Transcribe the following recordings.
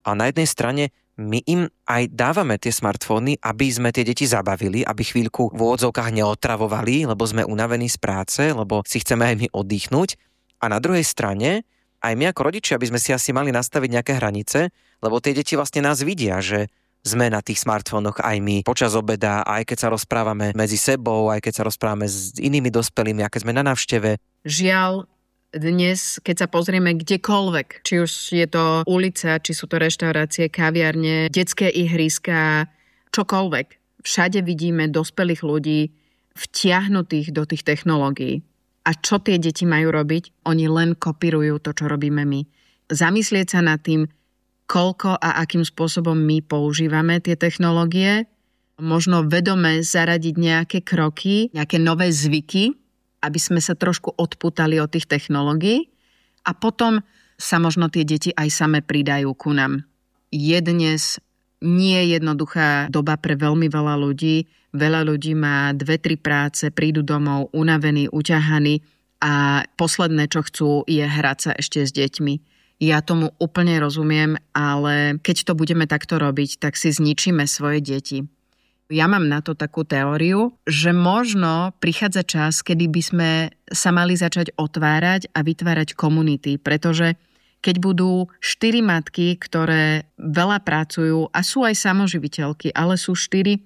A na jednej strane my im aj dávame tie smartfóny, aby sme tie deti zabavili, aby chvíľku v úvodzovkách neotravovali, lebo sme unavení z práce, lebo si chceme aj my oddychnúť. A na druhej strane aj my ako rodičia by sme si asi mali nastaviť nejaké hranice, lebo tie deti vlastne nás vidia, že sme na tých smartfónoch aj my počas obeda, aj keď sa rozprávame medzi sebou, aj keď sa rozprávame s inými dospelými, a keď sme na návšteve. Žiaľ, dnes, keď sa pozrieme kdekoľvek, či už je to ulica, či sú to reštaurácie, kaviarne, detské ihriska, čokoľvek, všade vidíme dospelých ľudí vtiahnutých do tých technológií. A čo tie deti majú robiť? Oni len kopírujú to, čo robíme my. Zamyslieť sa nad tým, koľko a akým spôsobom my používame tie technológie, možno vedome zaradiť nejaké kroky, nejaké nové zvyky, aby sme sa trošku odpútali od tých technológií a potom sa možno tie deti aj same pridajú ku nám. Je dnes nie jednoduchá doba pre veľmi veľa ľudí. Veľa ľudí má 2-3 práce, prídu domov unavení, uťahaní a posledné, čo chcú, je hrať sa ešte s deťmi. Ja tomu úplne rozumiem, ale keď to budeme takto robiť, tak si zničíme svoje deti. Ja mám na to takú teóriu, že možno prichádza čas, kedy by sme sa mali začať otvárať a vytvárať komunity, pretože keď budú 4 matky, ktoré veľa pracujú a sú aj samoživiteľky, ale sú 4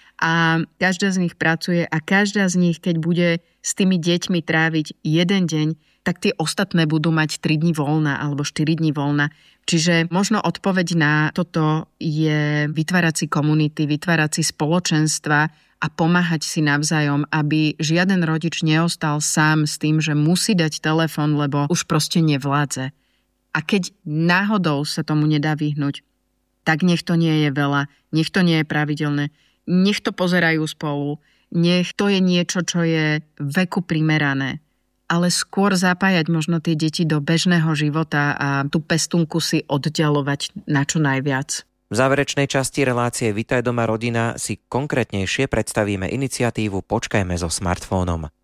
a každá z nich pracuje a každá z nich, keď bude s tými deťmi tráviť jeden deň, tak tie ostatné budú mať 3 dní voľna alebo 4 dní voľna. Čiže možno odpoveď na toto je vytvárať si komunity, vytvárať si spoločenstva a pomáhať si navzájom, aby žiaden rodič neostal sám s tým, že musí dať telefón, lebo už proste nevládze. A keď náhodou sa tomu nedá vyhnúť, tak nech to nie je veľa, nech to nie je pravidelné, nech to pozerajú spolu, nech to je niečo, čo je veku primerané. Ale skôr zapájať možno tie deti do bežného života a tú pestunku si oddialovať na čo najviac. V záverečnej časti relácie Vitaj doma rodina si konkrétnejšie predstavíme iniciatívu Počkajme so smartfónom.